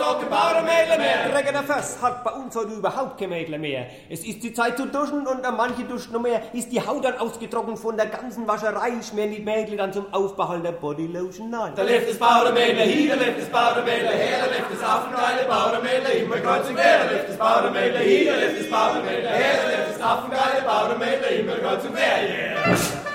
auch kein Bauernmädel mehr. Regener Föss hat bei uns heute überhaupt kein Mädel mehr. Es ist die Zeit zu duschen und an manche duschen noch mehr. Ist die Haut dann ausgetrocknet von der ganzen Wascherei, schmieren die Mädel dann zum Aufbehalten der Bodylotion nein. Da lebt das Bauernmädel hier, da lebt das Bauernmädel her, da lebt das affengeile Bauernmädel immer kreuz und quer. Da lebt das Bauernmädel hier, da lebt das Bauernmädel her, da lebt das affengeile Bauernmädel immer kreuz und quer, yeah.